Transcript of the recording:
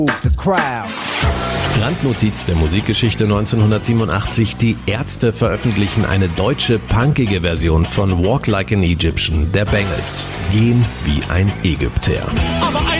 Randnotiz der Musikgeschichte 1987, die Ärzte veröffentlichen eine deutsche punkige Version von Walk Like an Egyptian der Bangles. Gehen wie ein Ägypter. Aber